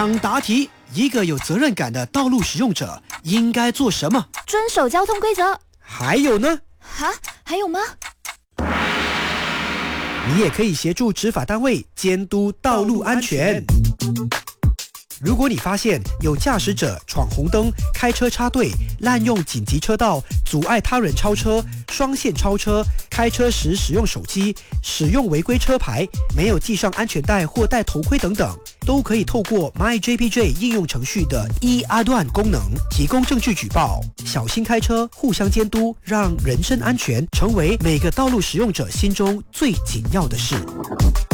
抢答题，一个有责任感的道路使用者应该做什么？ 遵守交通规则。 还有呢？ 还有吗？ 你也可以协助执法单位监督道路安全。如果你发现有驾驶者闯红灯、开车插队、滥用紧急车道、阻碍他人超车、双线超车、开车时使用手机、使用违规车牌、没有系上安全带或戴头盔等等，都可以透过 MyJPJ 应用程序的阿段功能提供证据举报。小心开车，互相监督，让人身安全成为每个道路使用者心中最紧要的事。